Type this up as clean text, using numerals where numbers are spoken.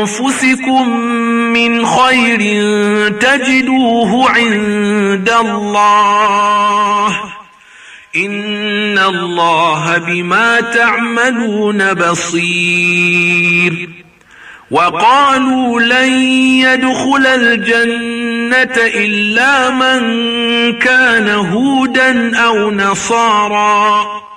أنفسكم من خير تجدوه عند الله إن الله بما تعملون بصير. وقالوا لن يدخل الجنة إلا من كان هودا أو نصارى